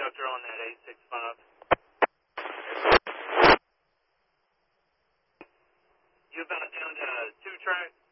conductor on that 865. You about down to 2 track?